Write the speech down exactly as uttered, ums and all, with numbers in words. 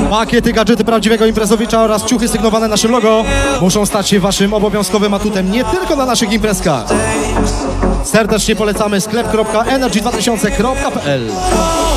Pakiety, gadżety prawdziwego imprezowicza oraz ciuchy sygnowane naszym logo muszą stać się waszym obowiązkowym atutem nie tylko na naszych imprezkach. Serdecznie polecamy sklep kropka energy dwa tysiące kropka p l.